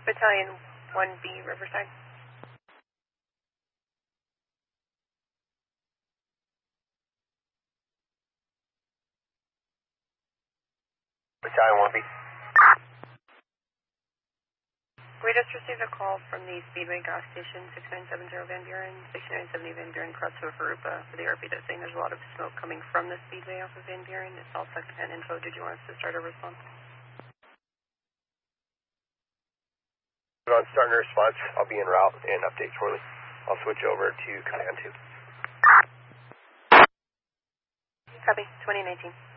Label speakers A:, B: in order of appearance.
A: Battalion 1B, Riverside.
B: Battalion 1B.
A: We just received a call from the Speedway gas station, 6970 Van Buren, 6970 Van Buren, across to Farupa for the RPW saying there's a lot of smoke coming from the Speedway off of Van Buren. It's all second-hand info. Did you want us to start a response?
B: On starting a response, I'll be en route and update shortly. I'll switch over to Command 2.
A: Copy, 2019.